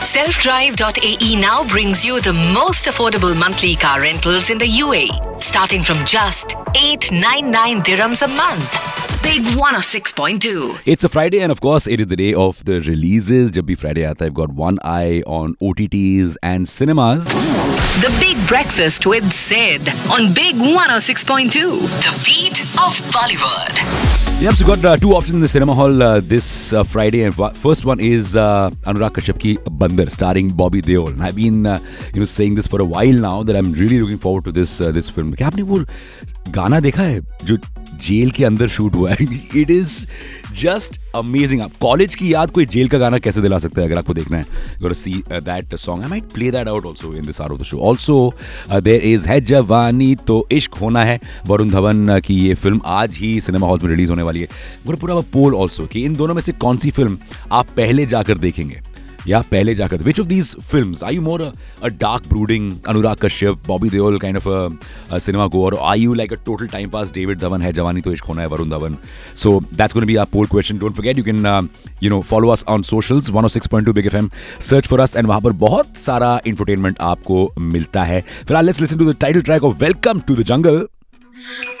Selfdrive.ae now brings you the most affordable monthly car rentals in the UAE, starting from just 899 dirhams a month. Big 106.2. It's a Friday and of course it is the day of the releases. जब भी Friday आता है, I've got one eye on OTTs and cinemas. The Big Breakfast with Sid on Big 106.2. The beat of Bollywood. Yeah, so we've got two options in the cinema hall this Friday. And first one is Anurag Kashyap ki Bandar, starring Bobby Deol. And I've been saying this for a while now that I'm really looking forward to this film. क्या आपने वो गाना देखा है जो jail के अंदर shoot हुआ है? It is just amazing. आप कॉलेज की याद कोई जेल का गाना कैसे दिला सकता है अगर आपको देखना है? You got to see that song. I might play that out also in this hour of the show. Also, there is है जवानी तो इश्क होना है, वरुण धवन की ये फिल्म आज ही सिनेमा हॉल में रिलीज होने वाली है. पूरा पोल ऑल्सो कि इन दोनों में से कौन सी फिल्म आप पहले जाकर देखेंगे या पहले जाकर. Which of these films are you more a dark brooding Anurag Kashyap, Bobby Deol kind of a cinema goer, or are you like a total time pass David Dhawan hai Jawani to Ishq Hona hai Varun Dhawan? So that's going to be our poll question. Don't forget you can follow us on socials 106.2 Big FM, search for us and वहाँ पर बहुत सारा infotainment आपको मिलता है. फिलहाल let's listen to the title track of Welcome to the Jungle.